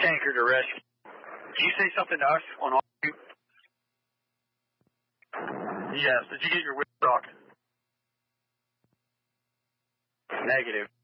Tanker to rescue. Did you say something to us on all you? Yes. Did you get your whip talking? Negative.